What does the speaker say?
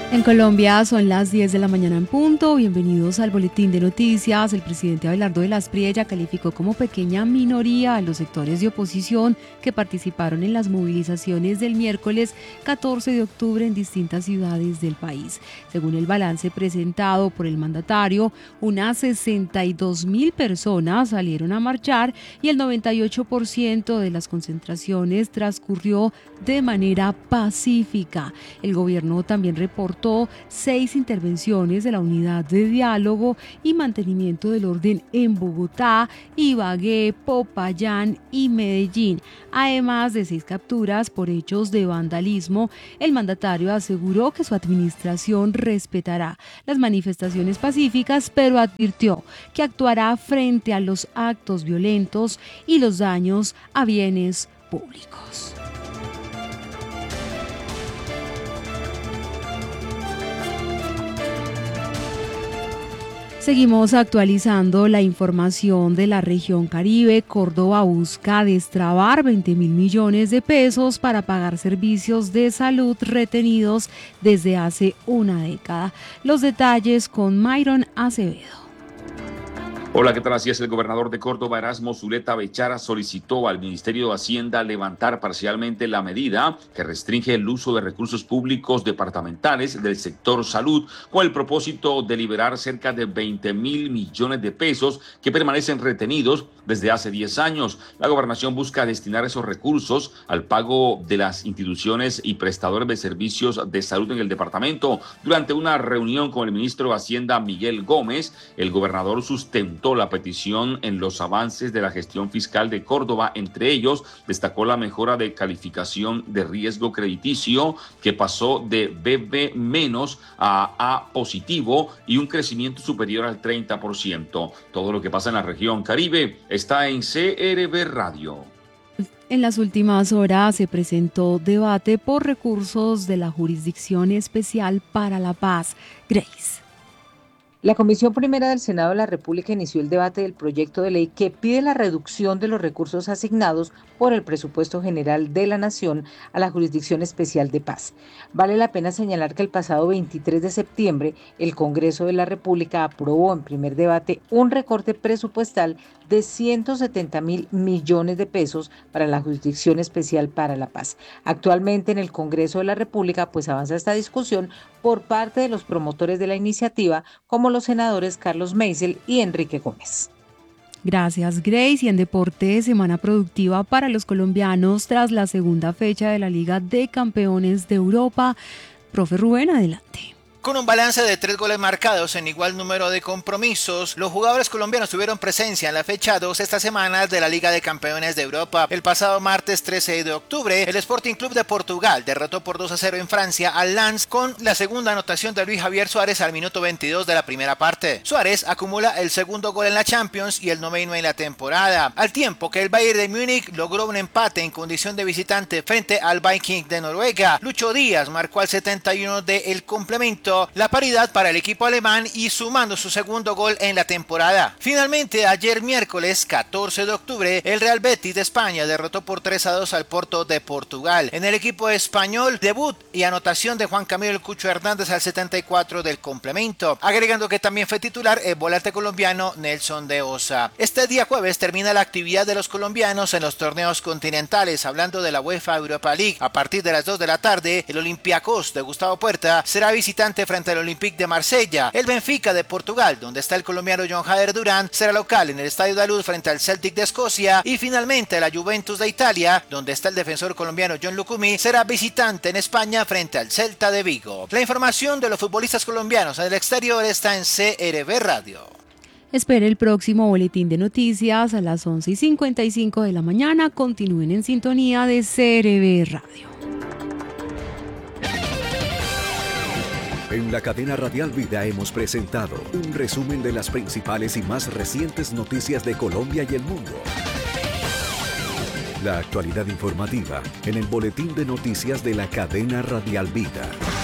En Colombia son las 10 de la mañana en punto. Bienvenidos al Boletín de Noticias. El presidente Abelardo de las Priella calificó como pequeña minoría a los sectores de oposición que participaron en las movilizaciones del miércoles 14 de octubre en distintas ciudades del país. Según el balance presentado por el mandatario, unas 62.000 personas salieron a marchar y el 98% de las concentraciones transcurrió de manera pacífica. El gobierno también reportó 6 intervenciones de la Unidad de Diálogo y Mantenimiento del Orden en Bogotá, Ibagué, Popayán y Medellín, además de 6 capturas por hechos de vandalismo. El mandatario aseguró que su administración respetará las manifestaciones pacíficas, pero advirtió que actuará frente a los actos violentos y los daños a bienes públicos. Seguimos actualizando la información de la región Caribe. Córdoba busca destrabar 20.000 millones de pesos para pagar servicios de salud retenidos desde hace una década. Los detalles con Myron Acevedo. Hola, ¿qué tal? Así es, el gobernador de Córdoba, Erasmo Zuleta Bechara, solicitó al Ministerio de Hacienda levantar parcialmente la medida que restringe el uso de recursos públicos departamentales del sector salud con el propósito de liberar cerca de 20.000 millones de pesos que permanecen retenidos desde hace 10 años. La gobernación busca destinar esos recursos al pago de las instituciones y prestadores de servicios de salud en el departamento. Durante una reunión con el ministro de Hacienda, Miguel Gómez, el gobernador sustentó la petición en los avances de la gestión fiscal de Córdoba. Entre ellos, destacó la mejora de calificación de riesgo crediticio, que pasó de BB- a A positivo y un crecimiento superior al 30%. Todo lo que pasa en la región Caribe está en CRB Radio. En las últimas horas se presentó debate por recursos de la Jurisdicción Especial para la Paz. Grace. La Comisión Primera del Senado de la República inició el debate del proyecto de ley que pide la reducción de los recursos asignados por el presupuesto general de la Nación a la Jurisdicción Especial de Paz. Vale la pena señalar que el pasado 23 de septiembre el Congreso de la República aprobó en primer debate un recorte presupuestal de 170.000 millones de pesos para la Jurisdicción Especial para la Paz. Actualmente en el Congreso de la República pues avanza esta discusión por parte de los promotores de la iniciativa, como los senadores Carlos Meisel y Enrique Gómez. Gracias, Grace. Y en deporte, semana productiva para los colombianos tras la segunda fecha de la Liga de Campeones de Europa. Profe Rubén, adelante. Con un balance de 3 goles marcados en igual número de compromisos, los jugadores colombianos tuvieron presencia en la fecha 2 esta semana de la Liga de Campeones de Europa. El pasado martes 13 de octubre, el Sporting Club de Portugal derrotó por 2-0 en Francia al Lens con la segunda anotación de Luis Javier Suárez al minuto 22 de la primera parte. Suárez acumula el segundo gol en la Champions y el 9º en la temporada, al tiempo que el Bayern de Múnich logró un empate en condición de visitante frente al Viking de Noruega. Lucho Díaz marcó al 71 del complemento la paridad para el equipo alemán y sumando su segundo gol en la temporada. Finalmente, ayer miércoles 14 de octubre, el Real Betis de España derrotó por 3-2 al Porto de Portugal. En el equipo español, debut y anotación de Juan Camilo El Cucho Hernández al 74 del complemento, agregando que también fue titular el volante colombiano Nelson de Osa. Este día jueves termina la actividad de los colombianos en los torneos continentales. Hablando de la UEFA Europa League, a partir de las 2 de la tarde, el Olympiacos de Gustavo Puerta será visitante frente al Olympique de Marsella. El Benfica de Portugal, donde está el colombiano John Jader Durán, será local en el Estadio da Luz frente al Celtic de Escocia. Y finalmente la Juventus de Italia, donde está el defensor colombiano John Lucumí, será visitante en España frente al Celta de Vigo. La información de los futbolistas colombianos en el exterior está en CRB Radio. Espere el próximo boletín de noticias a las 11:55 de la mañana. Continúen en sintonía de CRB Radio. En la cadena Radial Vida hemos presentado un resumen de las principales y más recientes noticias de Colombia y el mundo. La actualidad informativa en el boletín de noticias de la cadena Radial Vida.